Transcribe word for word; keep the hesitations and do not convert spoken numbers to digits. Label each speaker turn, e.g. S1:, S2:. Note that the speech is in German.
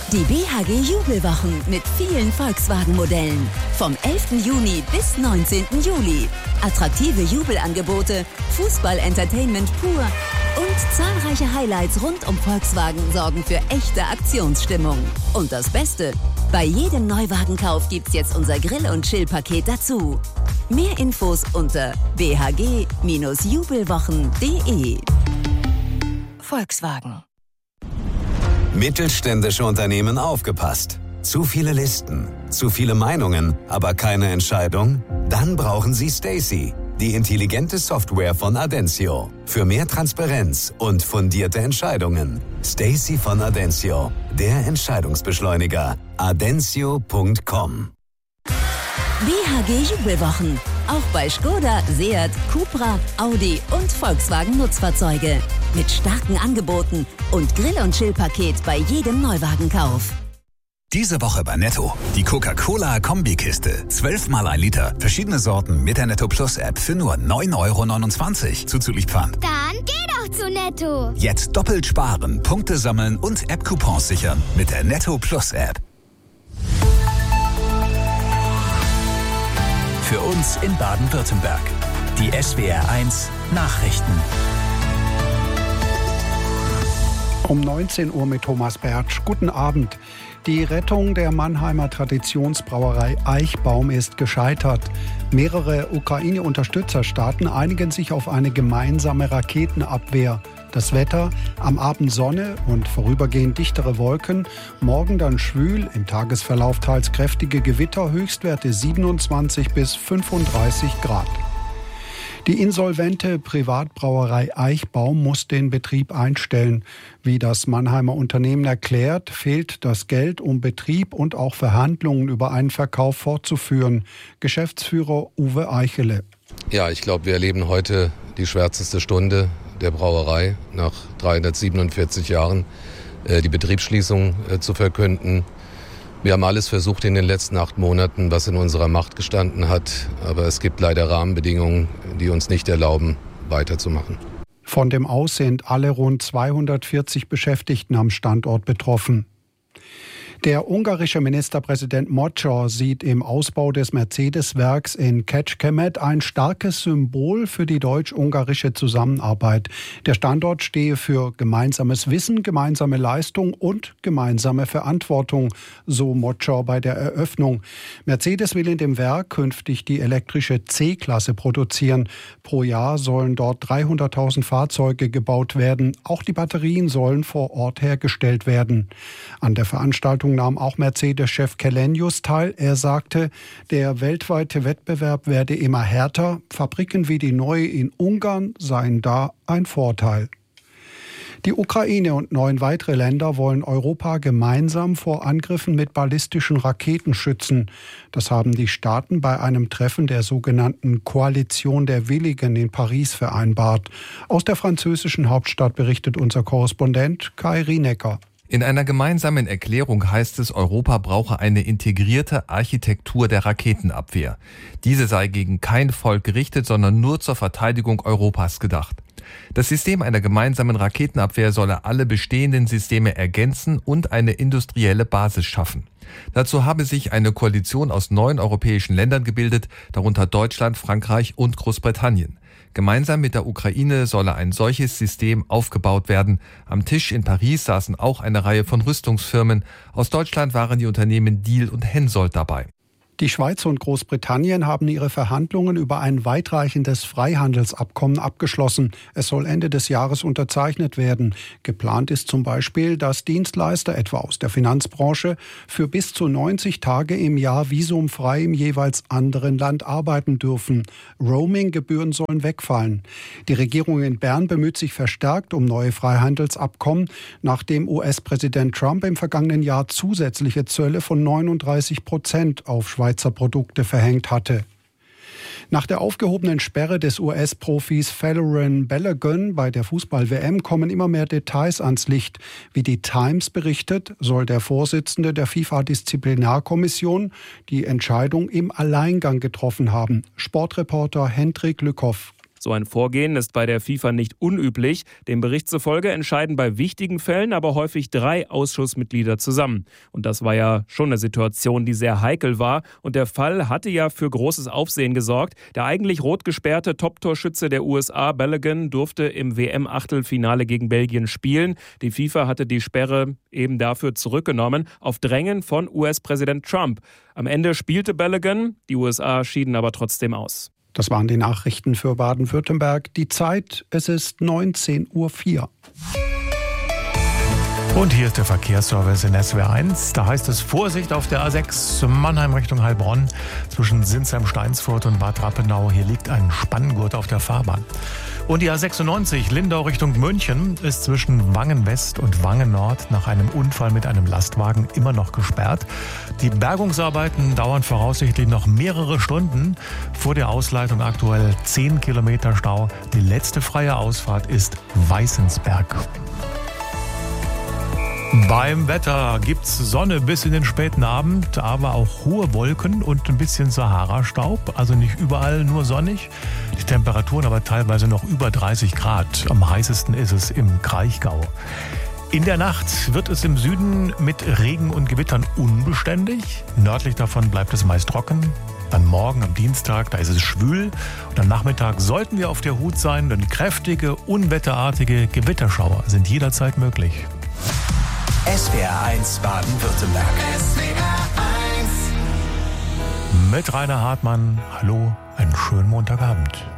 S1: Die B H G Jubelwochen mit vielen Volkswagen-Modellen. Vom elften Juni bis neunzehnten Juli. Attraktive Jubelangebote, Fußball-Entertainment pur und zahlreiche Highlights rund um Volkswagen sorgen für echte Aktionsstimmung. Und das Beste, bei jedem Neuwagenkauf gibt's jetzt unser Grill- und Chill-Paket dazu. Mehr Infos unter b h g Bindestrich jubelwochen punkt d e. Volkswagen.
S2: Mittelständische Unternehmen aufgepasst. Zu viele Listen, zu viele Meinungen, aber keine Entscheidung? Dann brauchen Sie Stacey, die intelligente Software von Adensio. Für mehr Transparenz und fundierte Entscheidungen. Stacey von Adensio, der Entscheidungsbeschleuniger. adensio punkt com.
S1: B H G Jubelwochen. Auch bei Skoda, Seat, Cupra, Audi und Volkswagen Nutzfahrzeuge. Mit starken Angeboten und Grill- und Chill-Paket bei jedem Neuwagenkauf.
S3: Diese Woche bei Netto. Die Coca-Cola-Kombikiste. zwölfmal ein Liter. Verschiedene Sorten mit der Netto Plus App für nur neun Euro neunundzwanzig. Zuzüglich Pfand.
S4: Dann geh doch zu Netto.
S3: Jetzt doppelt sparen, Punkte sammeln und App-Coupons sichern mit der Netto Plus App. Für uns in Baden-Württemberg. Die S W R eins Nachrichten.
S5: Um neunzehn Uhr mit Thomas Bertsch. Guten Abend. Die Rettung der Mannheimer Traditionsbrauerei Eichbaum ist gescheitert. Mehrere Ukraine-Unterstützerstaaten einigen sich auf eine gemeinsame Raketenabwehr. Das Wetter, am Abend Sonne und vorübergehend dichtere Wolken, morgen dann schwül, im Tagesverlauf teils kräftige Gewitter, Höchstwerte siebenundzwanzig bis fünfunddreißig Grad. Die insolvente Privatbrauerei Eichbaum muss den Betrieb einstellen. Wie das Mannheimer Unternehmen erklärt, fehlt das Geld, um Betrieb und auch Verhandlungen über einen Verkauf fortzuführen. Geschäftsführer Uwe Eichele.
S6: Ja, ich glaube, wir erleben heute die schwärzeste Stunde der Brauerei nach dreihundertsiebenundvierzig Jahren, äh, die Betriebsschließung äh, zu verkünden. Wir haben alles versucht in den letzten acht Monaten, was in unserer Macht gestanden hat. Aber es gibt leider Rahmenbedingungen, die uns nicht erlauben, weiterzumachen.
S5: Von dem Aus sind alle rund zweihundertvierzig Beschäftigten am Standort betroffen. Der ungarische Ministerpräsident Magyar sieht im Ausbau des Mercedes-Werks in Kecskemét ein starkes Symbol für die deutsch-ungarische Zusammenarbeit. Der Standort stehe für gemeinsames Wissen, gemeinsame Leistung und gemeinsame Verantwortung, so Magyar bei der Eröffnung. Mercedes will in dem Werk künftig die elektrische C-Klasse produzieren. Pro Jahr sollen dort dreihunderttausend Fahrzeuge gebaut werden. Auch die Batterien sollen vor Ort hergestellt werden. An der Veranstaltung nahm auch Mercedes-Chef Källenius teil. Er sagte, der weltweite Wettbewerb werde immer härter. Fabriken wie die neue in Ungarn seien da ein Vorteil. Die Ukraine und neun weitere Länder wollen Europa gemeinsam vor Angriffen mit ballistischen Raketen schützen. Das haben die Staaten bei einem Treffen der sogenannten Koalition der Willigen in Paris vereinbart. Aus der französischen Hauptstadt berichtet unser Korrespondent Kai Rienecker.
S7: In einer gemeinsamen Erklärung heißt es, Europa brauche eine integrierte Architektur der Raketenabwehr. Diese sei gegen kein Volk gerichtet, sondern nur zur Verteidigung Europas gedacht. Das System einer gemeinsamen Raketenabwehr solle alle bestehenden Systeme ergänzen und eine industrielle Basis schaffen. Dazu habe sich eine Koalition aus neun europäischen Ländern gebildet, darunter Deutschland, Frankreich und Großbritannien. Gemeinsam mit der Ukraine solle ein solches System aufgebaut werden. Am Tisch in Paris saßen auch eine Reihe von Rüstungsfirmen. Aus Deutschland waren die Unternehmen Diehl und Hensoldt dabei.
S5: Die Schweiz und Großbritannien haben ihre Verhandlungen über ein weitreichendes Freihandelsabkommen abgeschlossen. Es soll Ende des Jahres unterzeichnet werden. Geplant ist zum Beispiel, dass Dienstleister, etwa aus der Finanzbranche, für bis zu neunzig Tage im Jahr visumfrei im jeweils anderen Land arbeiten dürfen. Roaming-Gebühren sollen wegfallen. Die Regierung in Bern bemüht sich verstärkt um neue Freihandelsabkommen, nachdem U S-Präsident Trump im vergangenen Jahr zusätzliche Zölle von neununddreißig Prozent auf Schweizer Produkte verhängt hatte. Nach der aufgehobenen Sperre des U S-Profis Folarin Balogun bei der Fußball-W M kommen immer mehr Details ans Licht. Wie die Times berichtet, soll der Vorsitzende der FIFA-Disziplinarkommission die Entscheidung im Alleingang getroffen haben. Sportreporter Hendrik Lückhoff.
S8: So ein Vorgehen ist bei der FIFA nicht unüblich. Dem Bericht zufolge entscheiden bei wichtigen Fällen aber häufig drei Ausschussmitglieder zusammen. Und das war ja schon eine Situation, die sehr heikel war. Und der Fall hatte ja für großes Aufsehen gesorgt. Der eigentlich rot gesperrte Top-Torschütze der U S A, Balogun, durfte im W M-Achtelfinale gegen Belgien spielen. Die FIFA hatte die Sperre eben dafür zurückgenommen, auf Drängen von U S-Präsident Trump. Am Ende spielte Balogun, die U S A schieden aber trotzdem aus.
S5: Das waren die Nachrichten für Baden-Württemberg. Die Zeit, es ist neunzehn Uhr vier.
S9: Und hier ist der Verkehrsservice in S W R eins. Da heißt es Vorsicht auf der A sechs Mannheim Richtung Heilbronn zwischen Sinsheim-Steinsfurt und Bad Rappenau. Hier liegt ein Spanngurt auf der Fahrbahn. Und die A sechsundneunzig Lindau Richtung München ist zwischen Wangen West und Wangen Nord nach einem Unfall mit einem Lastwagen immer noch gesperrt. Die Bergungsarbeiten dauern voraussichtlich noch mehrere Stunden. Vor der Ausleitung aktuell zehn Kilometer Stau. Die letzte freie Ausfahrt ist Weißensberg. Beim Wetter gibt's Sonne bis in den späten Abend, aber auch hohe Wolken und ein bisschen Sahara-Staub. Also nicht überall nur sonnig. Die Temperaturen aber teilweise noch über dreißig Grad. Am heißesten ist es im Kraichgau. In der Nacht wird es im Süden mit Regen und Gewittern unbeständig. Nördlich davon bleibt es meist trocken. Dann morgen am Dienstag, da ist es schwül. Und am Nachmittag sollten wir auf der Hut sein, denn kräftige, unwetterartige Gewitterschauer sind jederzeit möglich.
S3: S W R eins Baden-Württemberg.
S10: S W R eins.
S9: Mit Rainer Hartmann. Hallo, einen schönen Montagabend.